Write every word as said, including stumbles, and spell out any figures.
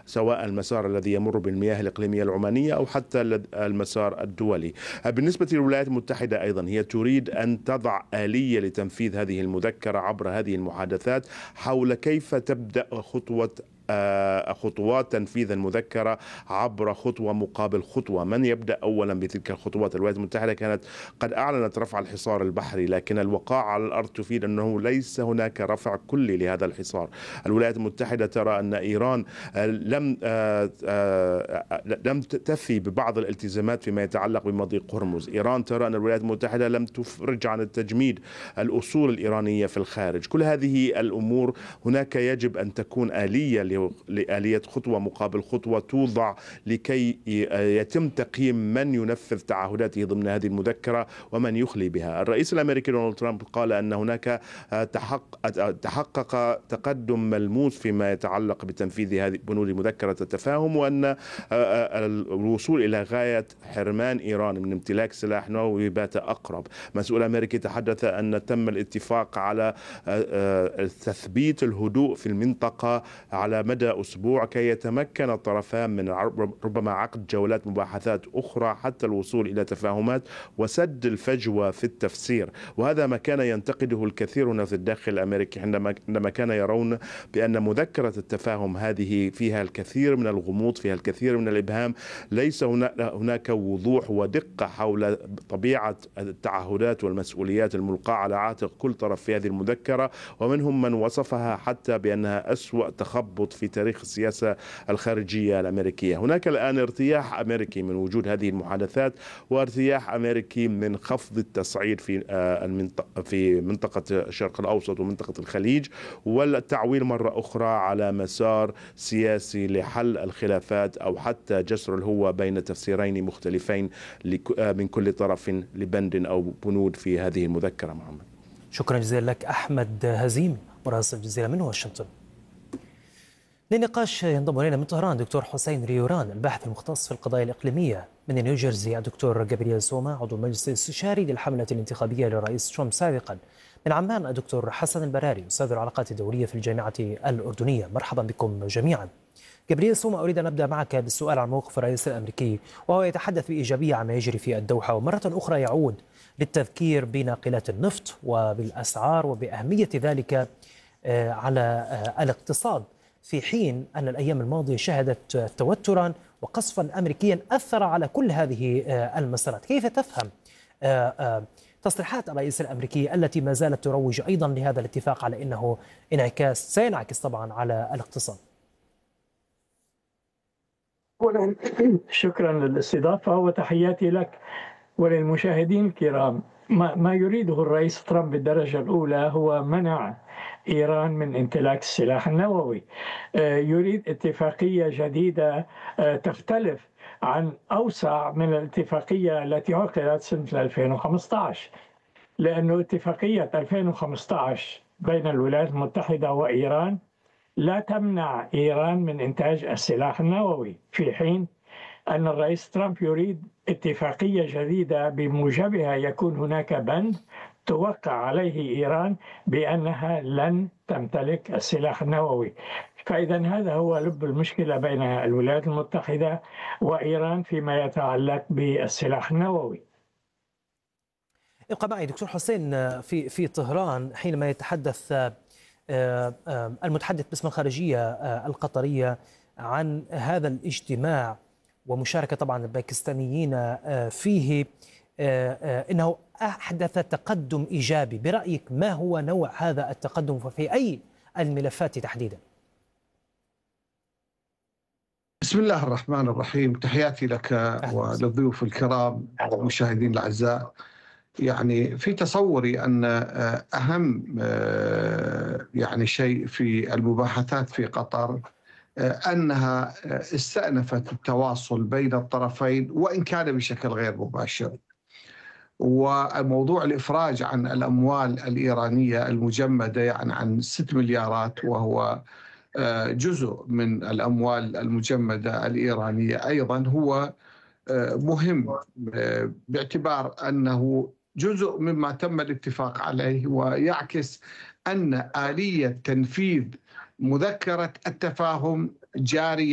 سواء المسار الذي يمر بالمياه الإقليمية العمانية أو حتى المسار الدولي. بالنسبة للولايات المتحدة أيضا هي تريد أن تضع آلية لتنفيذ هذه المذكرة عبر هذه المحادثات حول كيف تبدأ خطوة خطوات تنفيذ المذكرة عبر خطوة مقابل خطوة. من يبدأ أولا بتلك الخطوات؟ الولايات المتحدة كانت قد أعلنت رفع الحصار البحري، لكن الوقائع على الأرض تفيد أنه ليس هناك رفع كلي لهذا الحصار. الولايات المتحدة ترى أن إيران لم لم تفي ببعض الالتزامات فيما يتعلق بمضيق هرمز. إيران ترى أن الولايات المتحدة لم تفرج عن التجميد الأصول الإيرانية في الخارج. كل هذه الأمور هناك يجب أن تكون آلية لآلية خطوة مقابل خطوة توضع لكي يتم تقييم من ينفذ تعهداته ضمن هذه المذكرة ومن يخلي بها. الرئيس الأمريكي دونالد ترامب قال أن هناك تحقق تقدم ملموس فيما يتعلق بتنفيذ هذه بنود مذكرة التفاهم، وأن الوصول إلى غاية حرمان إيران من امتلاك سلاح نووي بات أقرب. مسؤول أمريكي تحدث أن تم الاتفاق على تثبيت الهدوء في المنطقة على مدى أسبوع كي يتمكن الطرفان من ربما عقد جولات مباحثات أخرى حتى الوصول إلى تفاهمات وسد الفجوة في التفسير. وهذا ما كان ينتقده الكثيرون في الداخل الأمريكي عندما كان يرون بأن مذكرة التفاهم هذه فيها الكثير من الغموض، فيها الكثير من الإبهام، ليس هناك وضوح ودقة حول طبيعة التعهدات والمسؤوليات الملقاة على عاتق كل طرف في هذه المذكرة. ومنهم من وصفها حتى بأنها أسوأ تخبط في تاريخ السياسة الخارجية الأمريكية. هناك الآن ارتياح أمريكي من وجود هذه المحادثات، وارتياح أمريكي من خفض التصعيد في المنطقة في منطقة الشرق الأوسط ومنطقة الخليج، والتعويل مرة أخرى على مسار سياسي لحل الخلافات أو حتى جسر الهوة بين تفسيرين مختلفين من كل طرف لبند أو بنود في هذه المذكرة. محمد، شكرا جزيلا لك أحمد هزيم مراسل الجزيرة من واشنطن. للنقاش ينضم إلينا من طهران دكتور حسين ريوران الباحث المختص في القضايا الإقليمية. من نيوجيرسي الدكتور جابرييل سوما عضو المجلس الاستشاري للحملة الانتخابية للرئيس ترامب سابقا. من عمان الدكتور حسن البراري أستاذ العلاقات الدولية في الجامعة الأردنية. مرحبا بكم جميعا. جابرييل سوما، أريد أن أبدأ معك بالسؤال عن موقف الرئيس الأمريكي، وهو يتحدث بإيجابية عما يجري في الدوحة، ومرة أخرى يعود للتذكير بناقلات النفط وبالأسعار وبأهمية ذلك على الاقتصاد، في حين أن الأيام الماضية شهدت توترا وقصفا أمريكيا أثر على كل هذه المسارات. كيف تفهم تصريحات الرئيس الأمريكي التي ما زالت تروج أيضا لهذا الاتفاق على أنه انعكاس سينعكس طبعا على الاقتصاد؟ شكرا للاستضافة وتحياتي لك وللمشاهدين الكرام. ما, ما يريده الرئيس ترامب بالدرجة الأولى هو منع إيران من امتلاك السلاح النووي. يريد اتفاقية جديدة تختلف عن أوسع من الاتفاقية التي عقدت سنة ألفين وخمسة عشر، لأن اتفاقية ألفين وخمسة عشر بين الولايات المتحدة وإيران لا تمنع إيران من إنتاج السلاح النووي، في حين أن الرئيس ترامب يريد اتفاقية جديدة بموجبها يكون هناك بند توقع عليه إيران بأنها لن تمتلك السلاح النووي. فإذا هذا هو لب المشكلة بين الولايات المتحدة وإيران فيما يتعلق بالسلاح النووي. ابقى معي دكتور حسين في في طهران حينما يتحدث المتحدث باسم الخارجية القطرية عن هذا الاجتماع ومشاركة طبعا الباكستانيين فيه، إنه أحدث تقدم إيجابي. برأيك ما هو نوع هذا التقدم وفي أي الملفات تحديدا؟ بسم الله الرحمن الرحيم. تحياتي لك وللضيوف الكرام المشاهدين الأعزاء. يعني في تصوري أن أهم يعني شيء في المباحثات في قطر أنها استأنفت التواصل بين الطرفين وإن كان بشكل غير مباشر، وموضوع الإفراج عن الأموال الإيرانية المجمدة يعني عن ستة مليارات، وهو جزء من الأموال المجمدة الإيرانية أيضا، هو مهم باعتبار أنه جزء مما تم الاتفاق عليه، ويعكس أن آلية تنفيذ مذكرة التفاهم جارية